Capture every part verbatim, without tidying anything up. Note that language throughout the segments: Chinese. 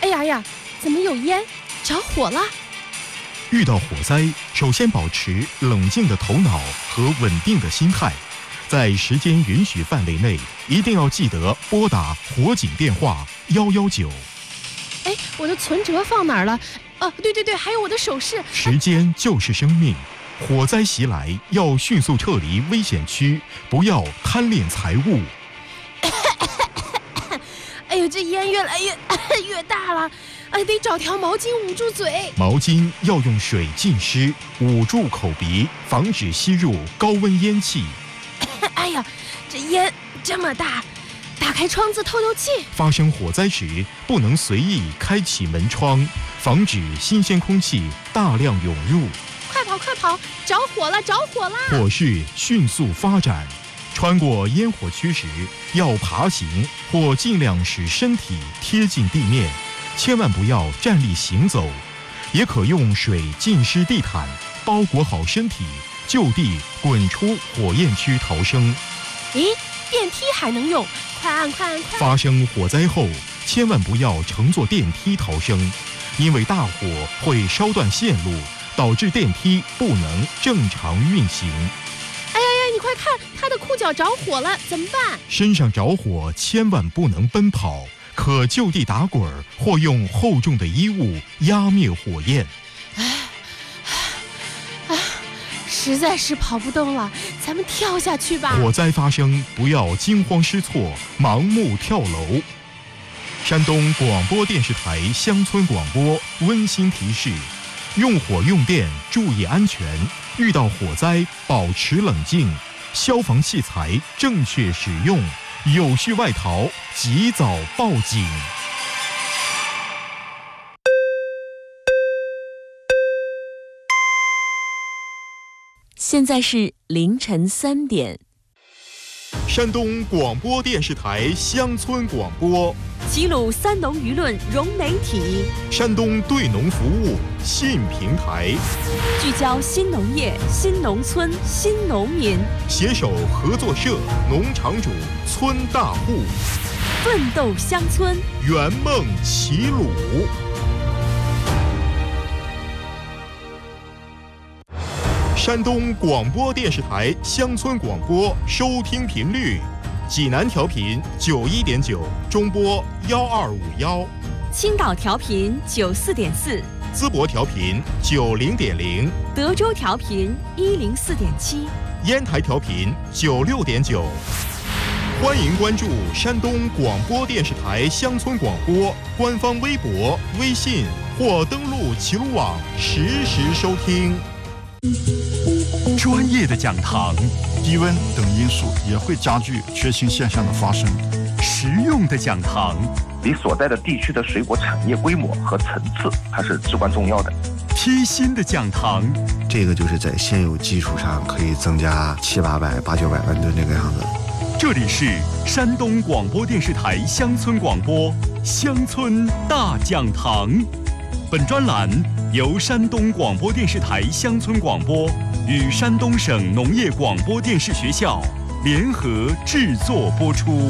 哎呀呀，怎么有烟？着火了！ 遇到火灾，首先保持冷静的头脑和稳定的心态，在时间允许范围内，一定要记得拨打火警电话幺幺九。 哎，我的存折放哪儿了？哦，对对对，还有我的首饰。 时间就是生命，火灾袭来要迅速撤离危险区，不要贪恋财物。 哎呦，这烟越来越越大了，哎，得找条毛巾捂住嘴。 毛巾要用水浸湿，捂住口鼻，防止吸入高温烟气。 哎呀，这烟这么大，打开窗子透透气。 发生火灾时，不能随意开启门窗，防止新鲜空气大量涌入。 快跑快跑，着火了着火了！ 火势迅速发展，穿过烟火区时，要爬行或尽量使身体贴近地面，千万不要站立行走。也可用水浸湿地毯，包裹好身体，就地滚出火焰区逃生。 咦，电梯还能用？快按快按快！ 发生火灾后，千万不要乘坐电梯逃生，因为大火会烧断线路，导致电梯不能正常运行。 哎呀呀，你快看，他的裤脚着火了，怎么办？ 身上着火千万不能奔跑，可就地打滚或用厚重的衣物压灭火焰。 实在是跑不动了，咱们跳下去吧。 火灾发生，不要惊慌失措，盲目跳楼。山东广播电视台乡村广播温馨提示：用火用电注意安全，遇到火灾保持冷静，消防器材正确使用，有序外逃，及早报警。 现在是凌晨三点。 山东广播电视台乡村广播， 齐鲁三农舆论融媒体， 山东对农服务信平台， 聚焦新农业、新农村、新农民， 携手合作社、农场主、村大户， 奋斗乡村， 圆梦齐鲁。山东广播电视台乡村广播收听频率：济南调频九一点九，中波幺二五幺； 青岛调频九四点四， 淄博调频九零点零， 德州调频一零四点七， 烟台调频九六点九。欢迎关注山东广播电视台乡村广播官方微博、微信或登录齐鲁网实时收听。 专业的讲堂， 低温等因素也会加剧缺氢现象的发生。 实用的讲堂， 你所在的地区的水果产业规模和层次，它是至关重要的。 贴心的讲堂， 这个就是在现有基础上可以增加七八百、八九百万吨这个样子。 这里是山东广播电视台乡村广播乡村大讲堂。本专栏由山东广播电视台乡村广播与山东省农业广播电视学校联合制作播出。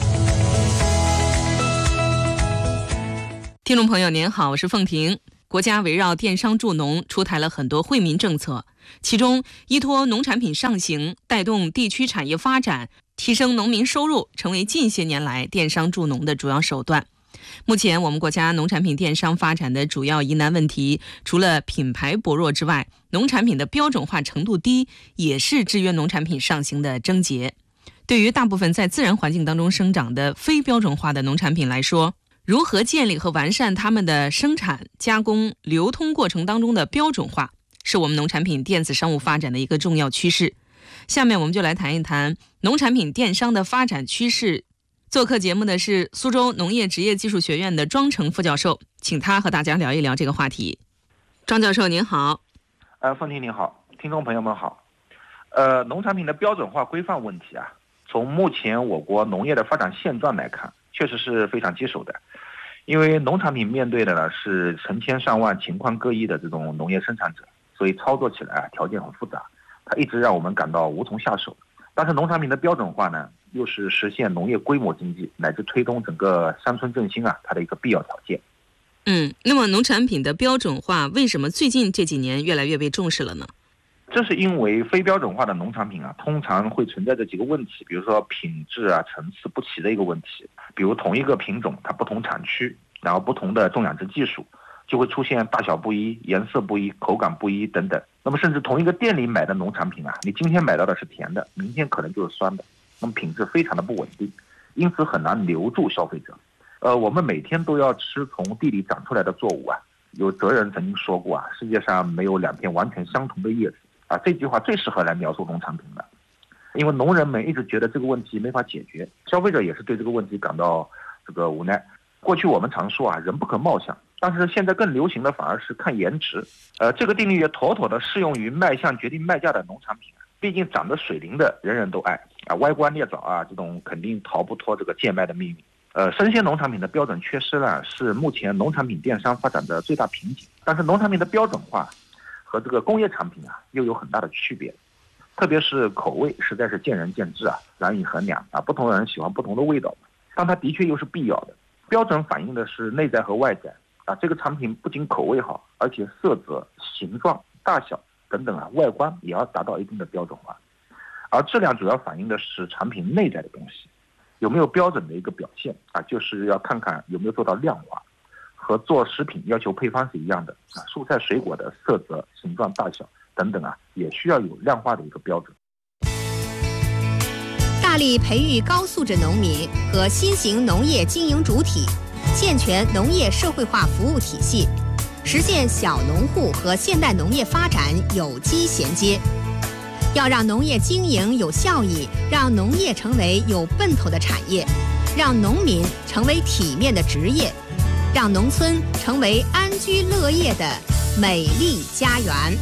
听众朋友您好，我是凤婷。国家围绕电商助农出台了很多惠民政策，其中依托农产品上行，带动地区产业发展，提升农民收入，成为近些年来电商助农的主要手段。目前我们国家农产品电商发展的主要疑难问题，除了品牌薄弱之外，农产品的标准化程度低也是制约农产品上行的症结。对于大部分在自然环境当中生长的非标准化的农产品来说，如何建立和完善它们的生产、加工、流通过程当中的标准化，是我们农产品电子商务发展的一个重要趋势。下面我们就来谈一谈农产品电商的发展趋势。做客节目的是苏州农业职业技术学院的庄成副教授，请他和大家聊一聊这个话题。庄教授您好。 呃，凤婷您好，听众朋友们好。呃，农产品的标准化规范问题啊，从目前我国农业的发展现状来看，确实是非常棘手的。因为农产品面对的呢是成千上万、情况各异的这种农业生产者，所以操作起来啊条件很复杂，它一直让我们感到无从下手。但是农产品的标准化呢，又是实现农业规模经济乃至推动整个乡村振兴啊它的一个必要条件。 嗯，那么农产品的标准化为什么最近这几年越来越被重视了呢？ 这是因为非标准化的农产品啊，通常会存在着几个问题，比如说品质啊、层次不齐的一个问题。比如同一个品种，它不同产区，然后不同的种养殖技术，就会出现大小不一、颜色不一、口感不一等等。那么甚至同一个店里买的农产品啊，你今天买到的是甜的，明天可能就是酸的，那么品质非常的不稳定，因此很难留住消费者。呃，我们每天都要吃从地里长出来的作物啊。有哲人曾经说过啊，世界上没有两片完全相同的叶子啊，这句话最适合来描述农产品了。因为农人们一直觉得这个问题没法解决，消费者也是对这个问题感到这个无奈。过去我们常说啊，人不可貌相，但是现在更流行的反而是看颜值。呃，这个定律也妥妥的适用于卖相决定卖价的农产品。毕竟长得水灵的人人都爱啊，歪瓜裂枣啊，这种肯定逃不脱这个贱卖的命运。呃，生鲜农产品的标准缺失呢，是目前农产品电商发展的最大瓶颈。但是农产品的标准化和这个工业产品啊，又有很大的区别。特别是口味实在是见仁见智啊，难以衡量啊，不同人喜欢不同的味道，但它的确又是必要的。标准反映的是内在和外在啊，这个产品不仅口味好，而且色泽、形状、大小等等啊，外观也要达到一定的标准化。而质量主要反映的是产品内在的东西，有没有标准的一个表现啊，就是要看看有没有做到量化，和做食品要求配方是一样的啊，蔬菜水果的色泽、形状、大小等等啊，也需要有量化的一个标准。 大力培育高素质农民和新型农业经营主体，健全农业社会化服务体系，实现小农户和现代农业发展有机衔接。要让农业经营有效益，让农业成为有奔头的产业，让农民成为体面的职业，让农村成为安居乐业的美丽家园。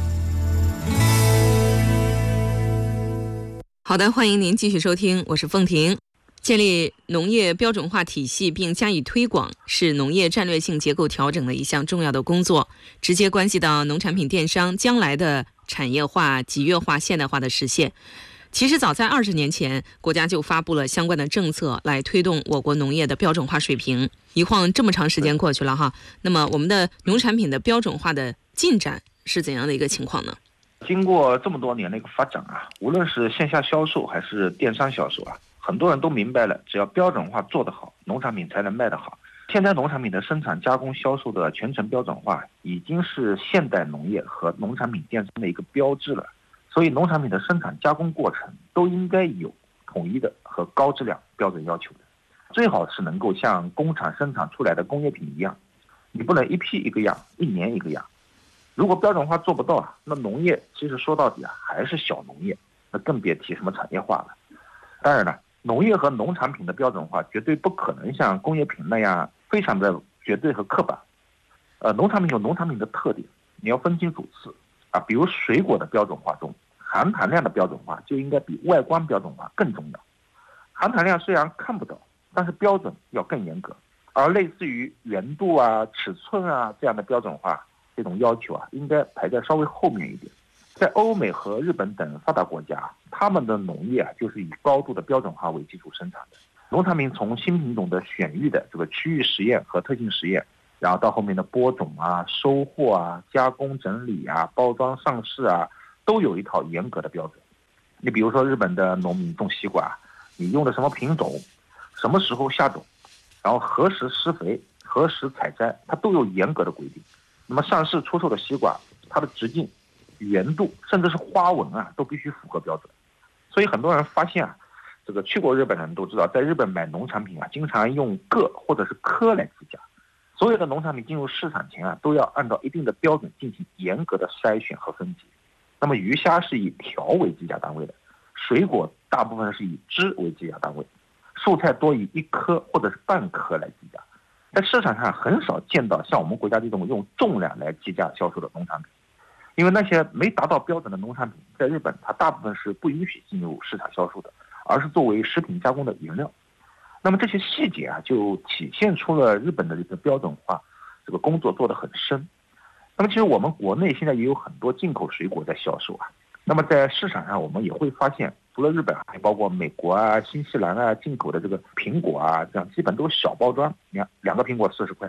好的，欢迎您继续收听，我是凤婷。建立农业标准化体系并加以推广，是农业战略性结构调整的一项重要的工作，直接关系到农产品电商将来的产业化、集约化、现代化的实现。其实早在二十年前，国家就发布了相关的政策来推动我国农业的标准化水平。一晃这么长时间过去了哈，那么我们的农产品的标准化的进展是怎样的一个情况呢？ 经过这么多年的一个发展啊，无论是线下销售还是电商销售啊，很多人都明白了，只要标准化做得好，农产品才能卖得好。现在农产品的生产、加工、销售的全程标准化，已经是现代农业和农产品电商的一个标志了。所以农产品的生产加工过程都应该有统一的和高质量标准要求的，最好是能够像工厂生产出来的工业品一样，你不能一批一个样，一年一个样。如果标准化做不到啊，那农业其实说到底啊还是小农业，那更别提什么产业化了。当然了，农业和农产品的标准化绝对不可能像工业品那样非常的绝对和刻板。呃，农产品有农产品的特点，你要分清主次啊。比如水果的标准化中，含糖量的标准化就应该比外观标准化更重要。含糖量虽然看不到，但是标准要更严格。而类似于圆度啊、尺寸啊这样的标准化，这种要求啊，应该排在稍微后面一点。在欧美和日本等发达国家，他们的农业啊，就是以高度的标准化为基础生产的。农产品从新品种的选育的这个区域实验和特性实验，然后到后面的播种啊、收获啊、加工整理啊、包装上市啊，都有一套严格的标准。你比如说日本的农民种西瓜，你用的什么品种，什么时候下种，然后何时施肥、何时采摘，它都有严格的规定。那么上市出售的西瓜，它的直径、圆度，甚至是花纹啊，都必须符合标准。所以很多人发现啊，这个去过日本的人都知道，在日本买农产品啊，经常用个或者是科来计价。所有的农产品进入市场前啊，都要按照一定的标准进行严格的筛选和分级。那么鱼虾是以条为计价单位的，水果大部分是以只为计价单位，蔬菜多以一颗或者是半颗来计价。在市场上很少见到像我们国家这种用重量来计价销售的农产品，因为那些没达到标准的农产品，在日本它大部分是不允许进入市场销售的，而是作为食品加工的原料。那么这些细节啊，就体现出了日本的这个标准化这个工作做得很深。那么其实我们国内现在也有很多进口水果在销售啊。那么在市场上我们也会发现，除了日本，还包括美国啊、新西兰啊进口的这个苹果啊，这样基本都是小包装。你看两个苹果四十块，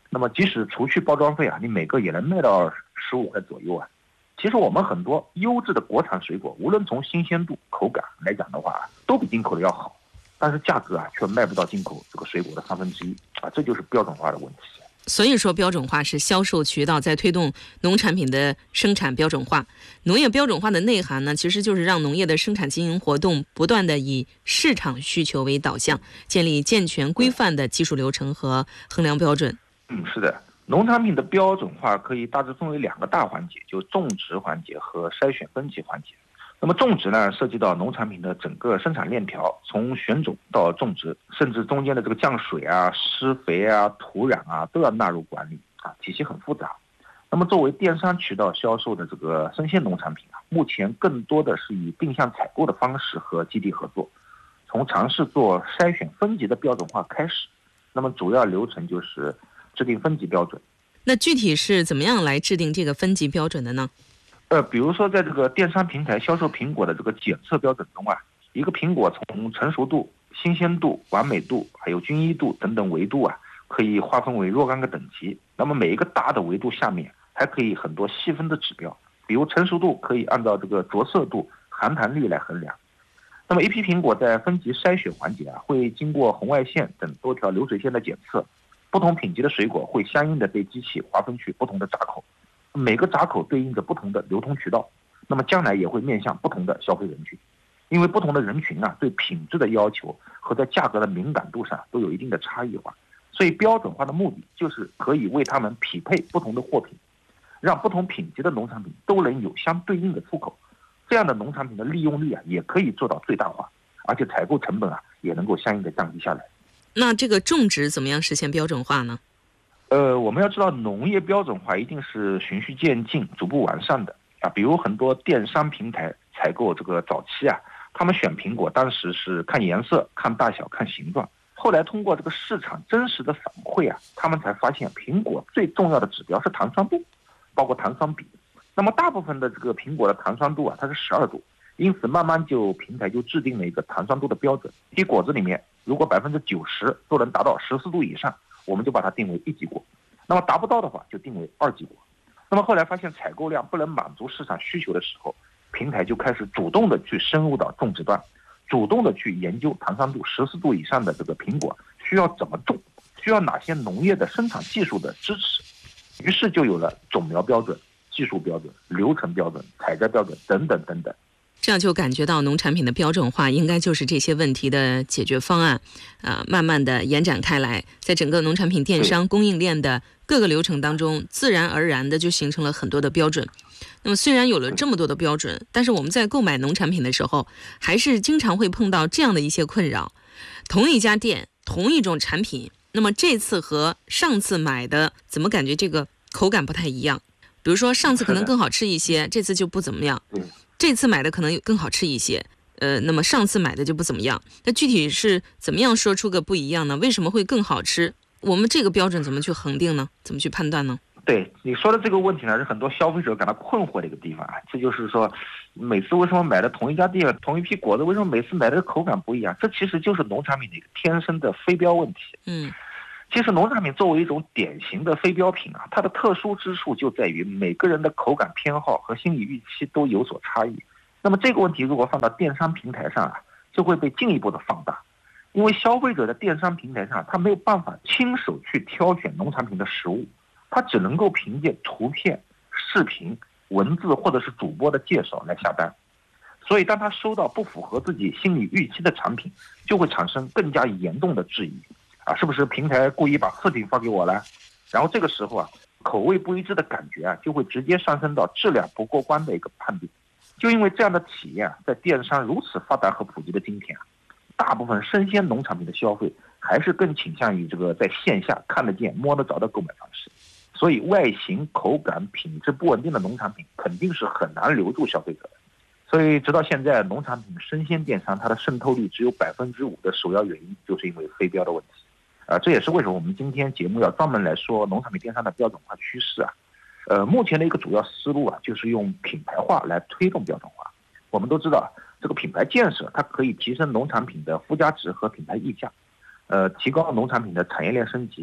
那么即使除去包装费啊，你每个也能卖到十五块左右啊。其实我们很多优质的国产水果，无论从新鲜度、口感来讲的话，都比进口的要好，但是价格啊却卖不到进口这个水果的三分之一啊，这就是标准化的问题。 所以说，标准化是销售渠道在推动农产品的生产标准化。农业标准化的内涵呢，其实就是让农业的生产经营活动不断的以市场需求为导向，建立健全规范的技术流程和衡量标准。 嗯，是的。农产品的标准化可以大致分为两个大环节，就种植环节和筛选分级环节。那么种植呢，涉及到农产品的整个生产链条，从选种到种植，甚至中间的这个降水啊、施肥啊、土壤啊，都要纳入管理啊，体系很复杂。那么作为电商渠道销售的这个生鲜农产品啊，目前更多的是以定向采购的方式和基地合作，从尝试做筛选分级的标准化开始。那么主要流程就是制定分级标准。 那具体是怎么样来制定这个分级标准的呢？ 呃，比如说在这个电商平台销售苹果的这个检测标准中啊，一个苹果从成熟度、新鲜度、完美度，还有均一度等等维度啊，可以划分为若干个等级。那么每一个大的维度下面还可以很多细分的指标，比如成熟度可以按照这个着色度、含弹率来衡量。那么一批苹果在分级筛选环节啊，会经过红外线等多条流水线的检测，不同品级的水果会相应的被机器划分去不同的闸口。每个闸口对应着不同的流通渠道，那么将来也会面向不同的消费人群，因为不同的人群啊，对品质的要求和在价格的敏感度上都有一定的差异化，所以标准化的目的就是可以为他们匹配不同的货品，让不同品级的农产品都能有相对应的出口，这样的农产品的利用率啊也可以做到最大化，而且采购成本啊也能够相应的降低下来。 那这个种植怎么样实现标准化呢？ 呃，我们要知道，农业标准化一定是循序渐进、逐步完善的啊。比如很多电商平台采购这个早期啊，他们选苹果当时是看颜色、看大小、看形状，后来通过这个市场真实的反馈啊，他们才发现苹果最重要的指标是糖酸度，包括糖酸比。那么大部分的这个苹果的糖酸度啊，它是十二度，因此慢慢就平台就制定了一个糖酸度的标准。一果子里面，如果百分之九十都能达到十四度以上，我们就把它定为一级果，那么达不到的话就定为二级果。那么后来发现采购量不能满足市场需求的时候，平台就开始主动的去深入到种植端，主动的去研究糖酸度十四度以上的这个苹果需要怎么种，需要哪些农业的生产技术的支持，于是就有了种苗标准、技术标准、流程标准、采摘标准等等等等。 这样就感觉到农产品的标准化应该就是这些问题的解决方案，呃，慢慢的延展开来，在整个农产品电商供应链的各个流程当中，自然而然的就形成了很多的标准。那么虽然有了这么多的标准，但是我们在购买农产品的时候，还是经常会碰到这样的一些困扰。同一家店，同一种产品，那么这次和上次买的怎么感觉这个口感不太一样？比如说上次可能更好吃一些，这次就不怎么样。这次买的可能更好吃一些，呃，那么上次买的就不怎么样。那具体是怎么样说出个不一样呢？为什么会更好吃？我们这个标准怎么去恒定呢？怎么去判断呢？ 对你说的这个问题呢，是很多消费者感到困惑的一个地方啊。这就是说，每次为什么买的同一家店、同一批果子，为什么每次买的口感不一样？这其实就是农产品的一个天生的非标问题。 嗯。 其实农产品作为一种典型的非标品啊，它的特殊之处就在于每个人的口感偏好和心理预期都有所差异。那么这个问题如果放到电商平台上啊，就会被进一步的放大，因为消费者在电商平台上他没有办法亲手去挑选农产品的食物，他只能够凭借图片、视频、文字或者是主播的介绍来下单。所以当他收到不符合自己心理预期的产品，就会产生更加严重的质疑啊，是不是平台故意把次品发给我了？然后这个时候啊，口味不一致的感觉啊，就会直接上升到质量不过关的一个判定。就因为这样的体验啊，在电商如此发达和普及的今天啊，大部分生鲜农产品的消费还是更倾向于这个在线下看得见、摸得着的购买方式。所以外形、口感、品质不稳定的农产品肯定是很难留住消费者的。所以直到现在，农产品生鲜电商它的渗透率只有百分之五的首要原因，就是因为非标的问题。啊，这也是为什么我们今天节目要专门来说农产品电商的标准化趋势啊。呃，目前的一个主要思路啊，就是用品牌化来推动标准化。我们都知道，这个品牌建设它可以提升农产品的附加值和品牌溢价，呃，提高农产品的产业链升级，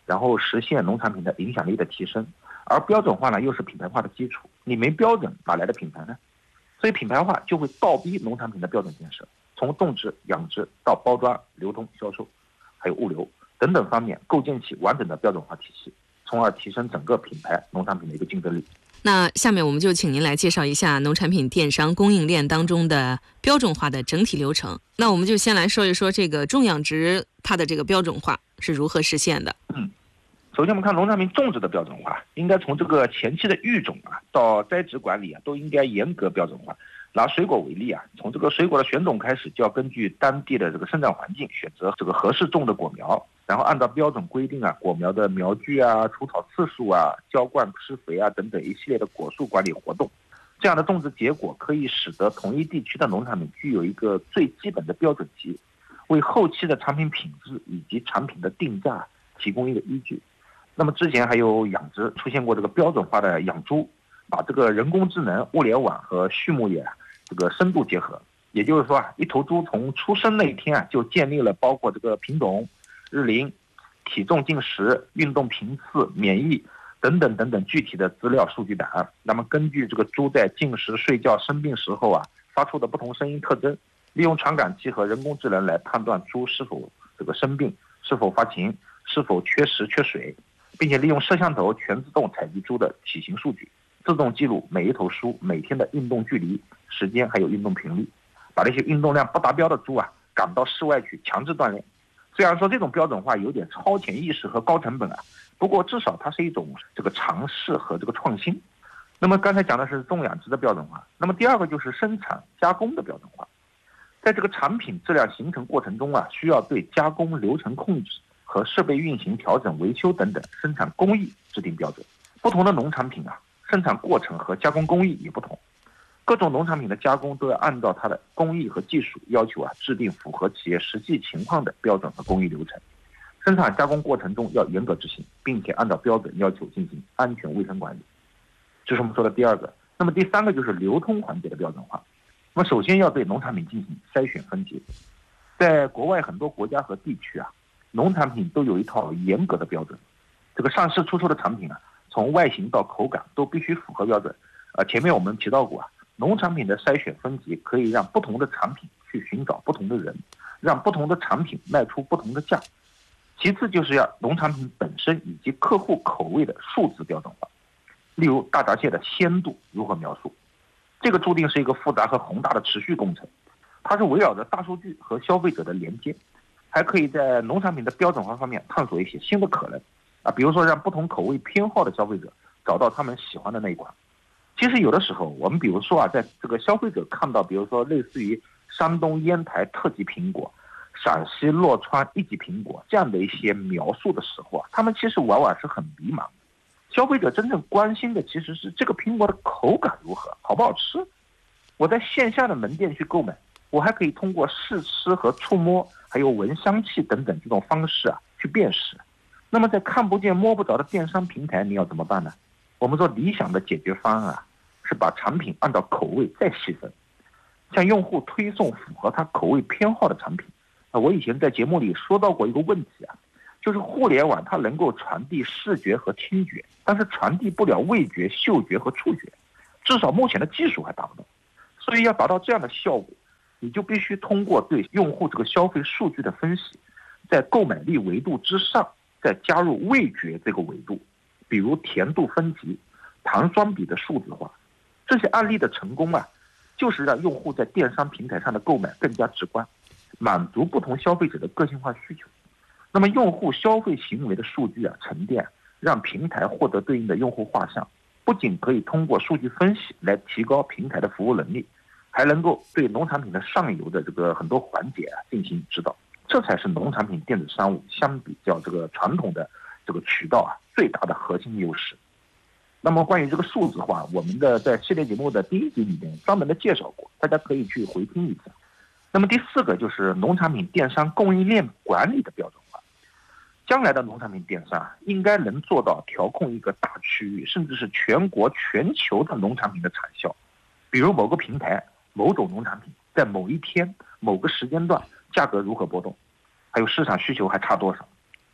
然后实现农产品的影响力的提升。而标准化呢，又是品牌化的基础。你没标准，哪来的品牌呢？所以品牌化就会倒逼农产品的标准建设，从种植、养殖到包装、流通、销售，还有物流等等方面，构建起完整的标准化体系，从而提升整个品牌农产品的一个竞争力。 那下面我们就请您来介绍一下农产品电商供应链当中的标准化的整体流程。那我们就先来说一说这个种养殖它的这个标准化是如何实现的。 嗯，首先我们看农产品种植的标准化，应该从这个前期的育种啊到栽植管理啊，都应该严格标准化。拿水果为例啊，从这个水果的选种开始，就要根据当地的这个生长环境选择这个合适种的果苗，然后按照标准规定啊，果苗的苗距啊、除草次数啊、浇灌施肥啊等等一系列的果树管理活动。这样的种植结果可以使得同一地区的农产品具有一个最基本的标准级，为后期的产品品质以及产品的定价提供一个依据。那么之前还有养殖出现过这个标准化的养猪，把这个人工智能、物联网和畜牧业这个深度结合。也就是说啊，一头猪从出生那一天啊，就建立了包括这个品种、日龄、体重、进食、运动频次、免疫等等等等具体的资料数据档。那么根据这个猪在进食、睡觉、生病时候啊发出的不同声音特征，利用传感器和人工智能来判断猪是否这个生病、是否发情、是否缺食缺水，并且利用摄像头全自动采集猪的体型数据，自动记录每一头猪每天的运动距离、时间还有运动频率，把那些运动量不达标的猪啊赶到室外去强制锻炼。虽然说这种标准化有点超前意识和高成本啊，不过至少它是一种这个尝试和这个创新。那么刚才讲的是种养殖的标准化，那么第二个就是生产加工的标准化。在这个产品质量形成过程中啊，需要对加工流程控制和设备运行调整、维修等等生产工艺制定标准。不同的农产品啊，生产过程和加工工艺也不同，各种农产品的加工都要按照它的工艺和技术要求啊，制定符合企业实际情况的标准和工艺流程。生产加工过程中要严格执行，并且按照标准要求进行安全卫生管理。这是我们说的第二个。那么第三个就是流通环节的标准化。那么首先要对农产品进行筛选分级。在国外很多国家和地区啊，农产品都有一套严格的标准。这个上市出售的产品啊，从外形到口感都必须符合标准。呃，前面我们提到过啊，农产品的筛选分级可以让不同的产品去寻找不同的人，让不同的产品卖出不同的价。其次就是要农产品本身以及客户口味的数字标准化。例如大闸蟹的鲜度如何描述，这个注定是一个复杂和宏大的持续工程，它是围绕着大数据和消费者的连接，还可以在农产品的标准化方面探索一些新的可能啊，比如说让不同口味偏好的消费者找到他们喜欢的那一款。其实有的时候我们比如说啊，在这个消费者看到比如说类似于山东烟台特级苹果、陕西洛川一级苹果这样的一些描述的时候啊，他们其实往往是很迷茫的。消费者真正关心的其实是这个苹果的口感如何，好不好吃。我在线下的门店去购买，我还可以通过试吃和触摸还有闻香气等等这种方式啊去辨识。那么在看不见摸不着的电商平台，你要怎么办呢？我们说理想的解决方案啊，是把产品按照口味再细分，向用户推送符合他口味偏好的产品。啊，我以前在节目里说到过一个问题啊，就是互联网它能够传递视觉和听觉，但是传递不了味觉、嗅觉和触觉，至少目前的技术还达不到。所以要达到这样的效果，你就必须通过对用户这个消费数据的分析，在购买力维度之上再加入味觉这个维度，比如甜度分级、糖酸比的数字化。这些案例的成功啊，就是让用户在电商平台上的购买更加直观，满足不同消费者的个性化需求。那么用户消费行为的数据啊沉淀，让平台获得对应的用户画像，不仅可以通过数据分析来提高平台的服务能力，还能够对农产品的上游的这个很多环节啊进行指导。这才是农产品电子商务相比较这个传统的这个渠道啊最大的核心优势。那么关于这个数字化，我们的在系列节目的第一集里面专门的介绍过，大家可以去回听一下。那么第四个就是农产品电商供应链管理的标准化。将来的农产品电商应该能做到调控一个大区域，甚至是全国全球的农产品的产销。比如某个平台某种农产品在某一天某个时间段价格如何波动，还有市场需求还差多少。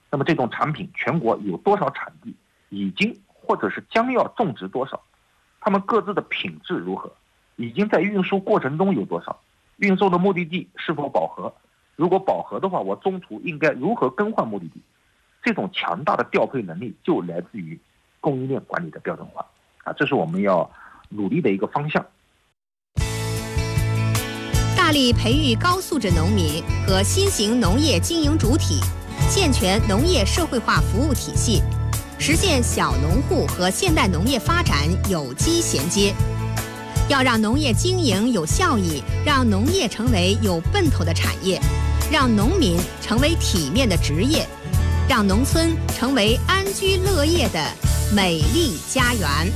那么这种产品全国有多少产地，已经或者是将要种植多少，它们各自的品质如何，已经在运输过程中有多少，运送的目的地是否饱和，如果饱和的话，我中途应该如何更换目的地。这种强大的调配能力就来自于供应链管理的标准化啊，这是我们要努力的一个方向。 大力培育高素质农民和新型农业经营主体，健全农业社会化服务体系，实现小农户和现代农业发展有机衔接。要让农业经营有效益，让农业成为有奔头的产业，让农民成为体面的职业，让农村成为安居乐业的美丽家园。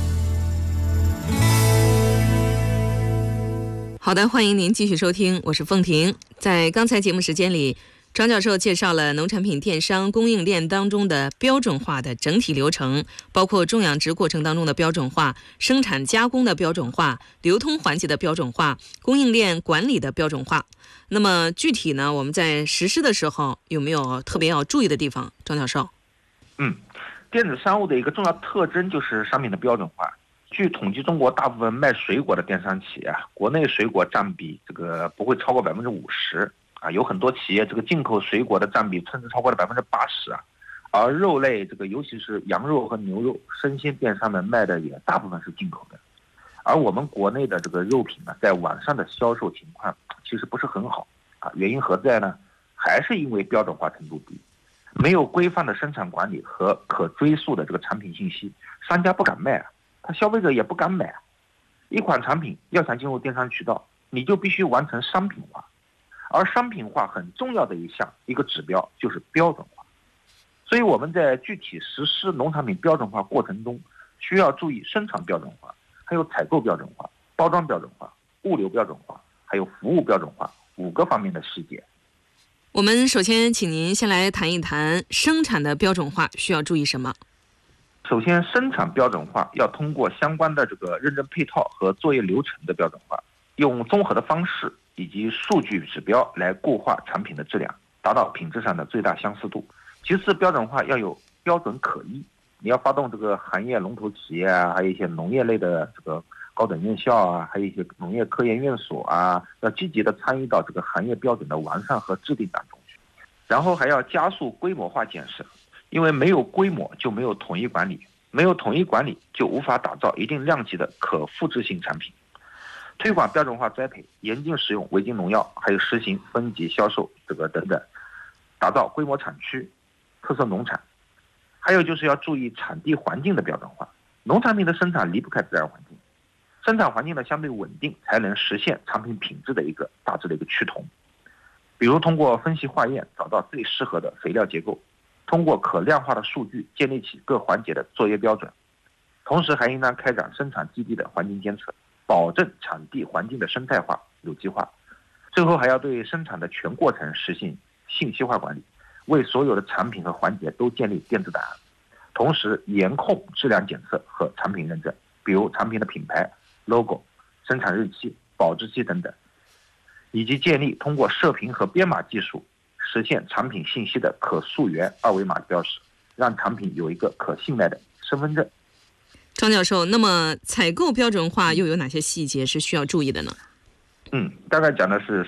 好的，欢迎您继续收听，我是凤婷。在刚才节目时间里，张教授介绍了农产品电商供应链当中的标准化的整体流程，包括种养殖过程当中的标准化、生产加工的标准化、流通环节的标准化、供应链管理的标准化。那么具体呢，我们在实施的时候有没有特别要注意的地方，张教授？ 嗯，电子商务的一个重要特征就是商品的标准化。据统计，中国大部分卖水果的电商企业啊，国内水果占比这个不会超过百分之五十啊，有很多企业这个进口水果的占比甚至超过了百分之八十啊。而肉类这个尤其是羊肉和牛肉，生鲜电商们卖的也大部分是进口的。而我们国内的这个肉品呢，在网上的销售情况其实不是很好啊，原因何在呢？还是因为标准化程度低，没有规范的生产管理和可追溯的这个产品信息，商家不敢卖啊。他消费者也不敢买，一款产品要想进入电商渠道，你就必须完成商品化，而商品化很重要的一项一个指标就是标准化。所以我们在具体实施农产品标准化过程中，需要注意生产标准化，还有采购标准化、包装标准化、物流标准化，还有服务标准化五个方面的细节。 我们首先请您先来谈一谈生产的标准化需要注意什么。 首先，生产标准化要通过相关的这个认证配套和作业流程的标准化，用综合的方式以及数据指标来固化产品的质量，达到品质上的最大相似度。其次，标准化要有标准可依，你要发动这个行业龙头企业啊，还有一些农业类的这个高等院校啊，还有一些农业科研院所啊，要积极的参与到这个行业标准的完善和制定当中去。然后还要加速规模化建设。因为没有规模就没有统一管理，没有统一管理就无法打造一定量级的可复制性产品。推广标准化栽培，严禁使用违禁农药，还有实行分级销售这个等等，打造规模产区、特色农产。还有就是要注意产地环境的标准化，农产品的生产离不开自然环境，生产环境的相对稳定，才能实现产品品质的一个大致的一个趋同。比如通过分析化验找到最适合的肥料结构，通过可量化的数据建立起各环节的作业标准，同时还应当开展生产基地的环境监测，保证产地环境的生态化、有机化。最后还要对生产的全过程实行信息化管理，为所有的产品和环节都建立电子档案，同时严控质量检测和产品认证，比如产品的品牌、logo、生产日期、保质期等等，以及建立通过射频和编码技术实现产品信息的可溯源二维码标识，让产品有一个可信赖的身份证。 张教授，那么采购标准化又有哪些细节是需要注意的呢？ 嗯，大概讲的是